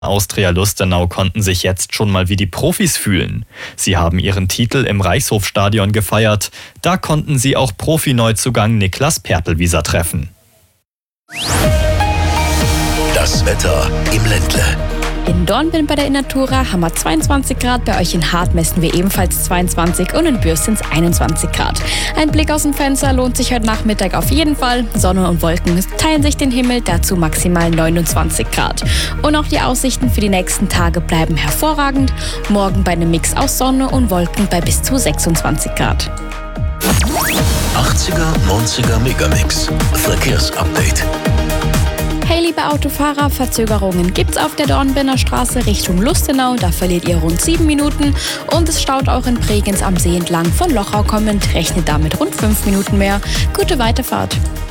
Austria Lustenau konnten sich jetzt schon mal wie die Profis fühlen. Sie haben ihren Titel im Reichshofstadion gefeiert. Da konnten sie auch Profi-Neuzugang Niklas Pertelwieser treffen. Das Wetter im Ländle. In Dornbirn bei der Innatura haben wir 22 Grad, bei euch in Hart messen wir ebenfalls 22 und in Bürs sind es 21 Grad. Ein Blick aus dem Fenster lohnt sich heute Nachmittag auf jeden Fall. Sonne und Wolken teilen sich den Himmel, dazu maximal 29 Grad. Und auch die Aussichten für die nächsten Tage bleiben hervorragend. Morgen bei einem Mix aus Sonne und Wolken bei bis zu 26 Grad. 80er, 90er Megamix. Verkehrsupdate. Hey liebe Autofahrer, Verzögerungen gibt's auf der Dornbirner Straße Richtung Lustenau, da verliert ihr rund 7 Minuten und es staut auch in Bregenz am See entlang von Lochau kommend, rechnet damit rund 5 Minuten mehr. Gute Weiterfahrt.